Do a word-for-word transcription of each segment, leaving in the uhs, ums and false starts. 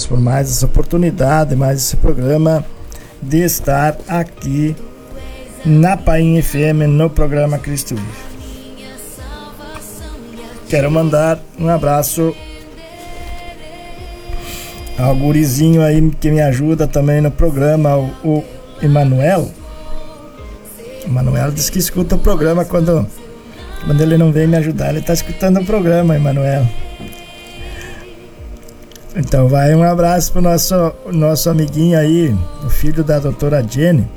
Deus por mais essa oportunidade, mais esse programa de estar aqui na Painha F M, no programa Cristo Vive. Quero mandar um abraço ao gurizinho aí que me ajuda também no programa, o, o Emanuel. O Emanuel diz que escuta o programa quando, quando ele não vem me ajudar, ele está escutando o programa, Emanuel. Então vai um abraço pro nosso, nosso amiguinho aí, o filho da doutora Jenny.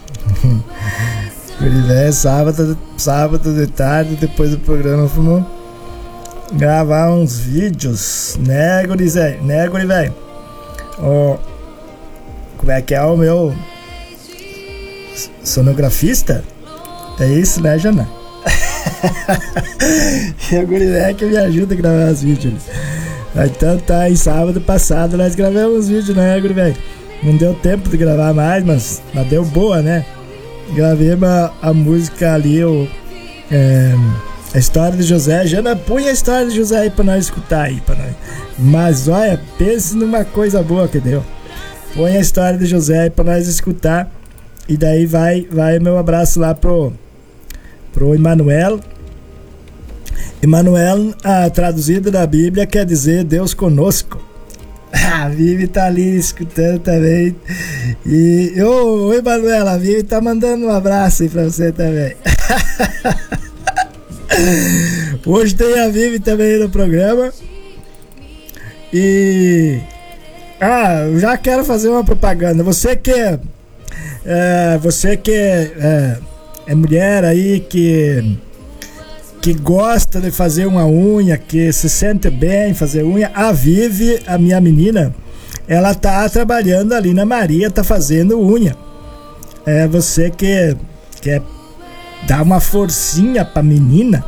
Ele é sábado, sábado de tarde, depois do programa fomos gravar uns vídeos, né, guri, Zé? Né, guri, velho? Oh, como é que é o meu sonografista? É isso, né, Jana? E o guri velho que me ajuda a gravar os vídeos. Então tá, em sábado passado nós gravamos os vídeos, né, guri velho? Não deu tempo de gravar mais, mas, mas deu boa, né? Gravei a, a música ali, o, é, a história de José. Jana, põe a história de José aí pra nós escutar aí, pra nós. Mas olha, pense numa coisa boa que deu. Põe a história de José aí pra nós escutar. E daí vai, vai meu abraço lá pro, pro Emanuel. Emanuel, ah, traduzido da Bíblia, quer dizer Deus conosco. A Vivi tá ali escutando também. E ô, oi, Emanuel, a Vivi tá mandando um abraço aí pra você também. Hoje tem a Vivi também no programa. E ah, eu já quero fazer uma propaganda. Você que é, é você que é, é mulher aí que que gosta de fazer uma unha, que se sente bem fazer unha, a Vivi, a minha menina, ela tá trabalhando ali na Maria, tá fazendo unha. É você que quer dar uma forcinha pra menina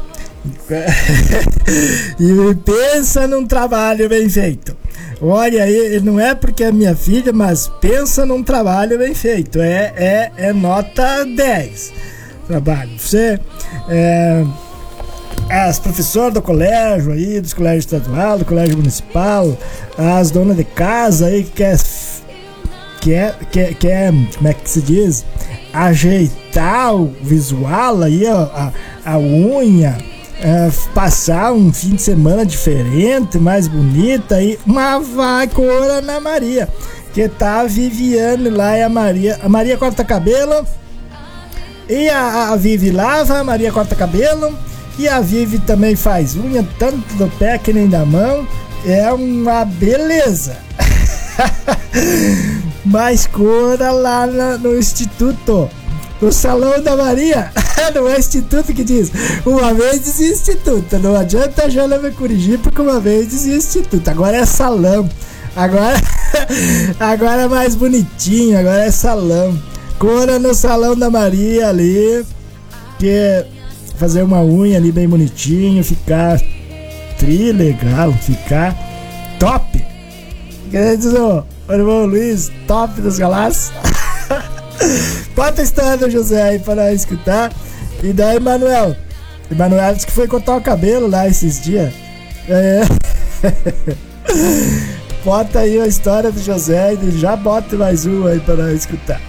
e pensa num trabalho bem feito. Olha aí, não é porque é minha filha, mas pensa num trabalho bem feito. É, é, é nota dez trabalho. Você é, as professoras do colégio aí, dos colégios estadual, do colégio municipal, as donas de casa aí que quer, quer, quer, quer como é que se diz, ajeitar o visual aí, a, a, a unha, é, passar um fim de semana diferente, mais bonita aí, mas vai com a Ana Maria, que tá a Viviane lá e a Maria, a Maria corta cabelo e a, a Vivi lava, a Maria corta cabelo. E a Vivi também faz unha, tanto do pé que nem da mão. É uma beleza. Mais cora lá na, no Instituto, no Salão da Maria. Não é Instituto que diz. Uma vez dizia Instituto. Não adianta a Jana me corrigir, porque uma vez dizia Instituto. Agora é salão. Agora, agora é mais bonitinho. Agora é salão. Cora no Salão da Maria ali. Que... fazer uma unha ali bem bonitinho, ficar tri legal, ficar top. Quer dizer, o irmão Luiz, top dos galáxias. Bota a história do José aí para escutar. E daí, Emanuel. Emanuel disse que foi cortar o cabelo lá esses dias. É. Bota aí a história do José e já bota mais um aí para escutar.